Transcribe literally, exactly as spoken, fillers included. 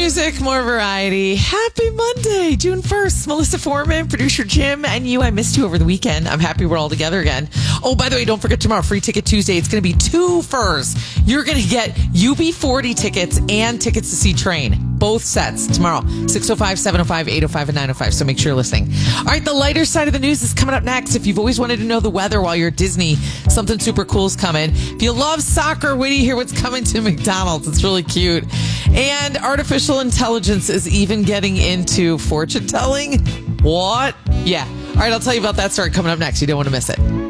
music, more variety. Happy Monday, June first. Melissa Foreman, producer Jim, and you. I missed you over the weekend. I'm happy we're all together again. Oh, by the way, don't forget tomorrow, Free Ticket Tuesday. It's going to be two furs. You're going to get U B forty tickets and tickets to see Train. Both sets tomorrow, six oh five, seven oh five, eight oh five, and nine oh five. So make sure you're listening. All right, the lighter side of the news is coming up next. If you've always wanted to know the weather while you're at Disney, something super cool is coming. If you love soccer, wait till you hear what's coming to McDonald's. It's really cute. And artificial intelligence is even getting into fortune telling. What? Yeah. All right, I'll tell you about that story coming up next. You don't want to miss it.